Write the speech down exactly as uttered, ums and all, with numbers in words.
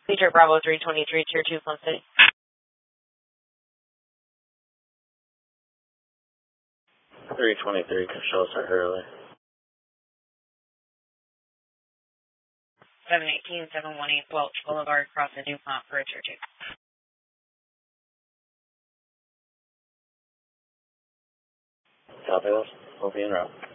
Feature Bravo three twenty-three, Tier two, Plum City. three twenty-three, Control Sir Hurley. seven eighteen, seven eighteen, Welch Boulevard, crossing DuPont for a Tier two. Copy those. We'll be en route.